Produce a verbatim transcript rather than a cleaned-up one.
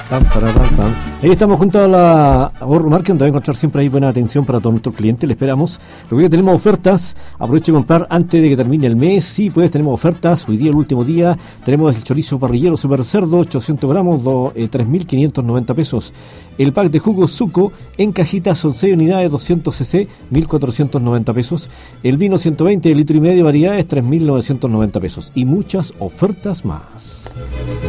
Pam, para, pam, pam. Ahí estamos junto a la Ahorro Market, donde va a encontrar siempre ahí buena atención para todos nuestros clientes. Le esperamos. Recuerda que tenemos ofertas. Aproveche de comprar antes de que termine el mes. Sí, pues tenemos ofertas. Hoy día, el último día, tenemos el chorizo parrillero super cerdo, ochocientos gramos, do, eh, tres mil quinientos noventa pesos. El pack de jugo Suco en cajita son seis unidades, doscientos centilitros, mil cuatrocientos noventa pesos. El vino ciento veinte de litro y medio variedades, tres mil novecientos noventa pesos. Y muchas ofertas más.